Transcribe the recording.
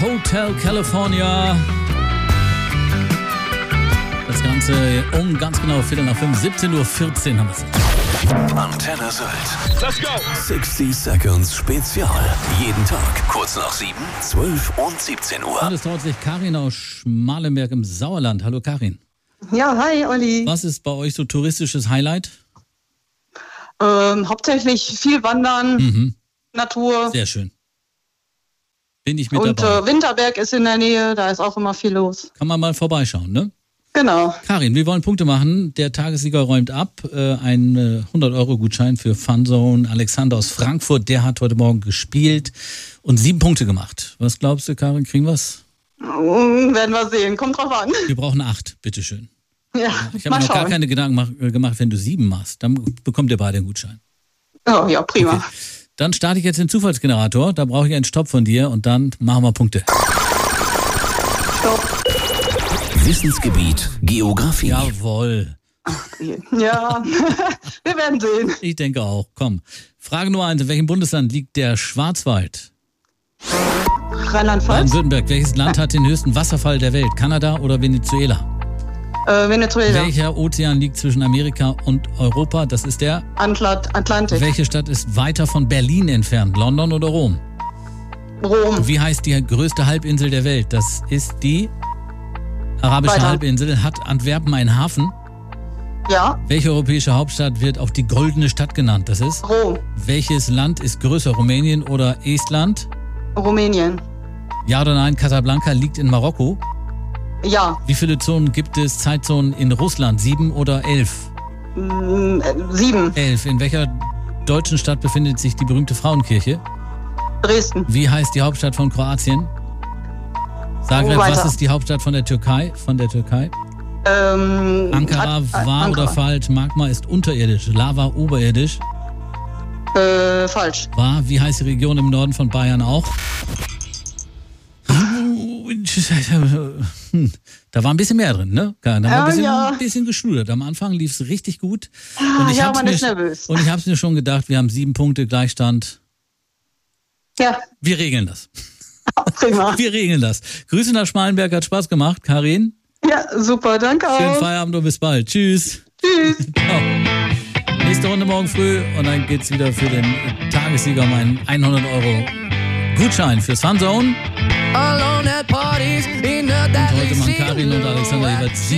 Hotel California. Das Ganze um ganz genau 4:45, 17:14 Uhr haben wir es. Antenne Sylt. Let's go! 60 Seconds Spezial. Jeden Tag kurz nach 7, 12 und 17 Uhr. Und es traut sich Karin aus Schmalenberg im Sauerland. Hallo Karin. Ja, hi Olli. Was ist bei euch so touristisches Highlight? Hauptsächlich viel Wandern, Natur. Sehr schön. Bin ich mit Und dabei. Winterberg ist in der Nähe, da ist auch immer viel los. Kann man mal vorbeischauen, ne? Genau. Karin, wir wollen Punkte machen. Der Tagessieger räumt ab. Ein 100-Euro-Gutschein für Funzone. Alexander aus Frankfurt, der hat heute Morgen gespielt und 7 Punkte gemacht. Was glaubst du, Karin, kriegen wir's? Werden wir sehen, kommt drauf an. Wir brauchen 8, bitteschön. Ja, Ich habe mir noch gar keine Gedanken gemacht, wenn du 7 machst. Dann bekommt ihr beide einen Gutschein. Oh ja, prima. Okay. Dann starte ich jetzt den Zufallsgenerator. Da brauche ich einen Stopp von dir und dann machen wir Punkte. Stopp. Wissensgebiet Geografie. Jawohl. Ja, wir werden sehen. Ich denke auch. Komm. Frage Nummer 1. In welchem Bundesland liegt der Schwarzwald? Rheinland-Pfalz, Baden-Württemberg. Welches Land hat den höchsten Wasserfall der Welt? Kanada oder Venezuela? Venezuela, Welcher Ozean liegt zwischen Amerika und Europa? Das ist der. Atlantik, Welche Stadt ist weiter von Berlin entfernt? London oder Rom? Rom, Wie heißt die größte Halbinsel der Welt? Das ist die arabische Weiter. Halbinsel. Hat Antwerpen einen Hafen? ja, Welche europäische Hauptstadt wird auch die goldene Stadt genannt? Das ist. Rom, Welches Land ist größer? Rumänien oder Estland? Rumänien, Ja oder nein? Casablanca liegt in Marokko. ja, Wie viele Zonen gibt es? Zeitzonen in Russland? 7 oder 11? 7, 11. In welcher deutschen Stadt befindet sich die berühmte Frauenkirche? Dresden, Wie heißt die Hauptstadt von Kroatien? Zagreb, weiter. was ist die Hauptstadt von der Türkei? Ankara, wahr Ankara. oder falsch? Magma ist unterirdisch, Lava oberirdisch. Falsch, Wahr, wie heißt die Region im Norden von Bayern auch? Da war ein bisschen mehr drin, ne? Da war ein bisschen geschludert. Am Anfang lief es richtig gut. Und ja, hab's man ist nervös. Und ich habe es mir schon gedacht, wir haben 7 Punkte Gleichstand. Ja, Wir regeln das. prima. Wir regeln das. Grüße nach Schmalenberg, hat Spaß gemacht. Karin, Ja, super, danke schönen auch. Feierabend und bis bald. Tschüss. Tschüss. Ciao. Nächste Runde morgen früh und dann geht's wieder für den Tagessieger um einen 100-Euro Gutschein fürs Funzone. Alone at parties in a Und deadly heute machen Karin und silhouette. Alexander jeweils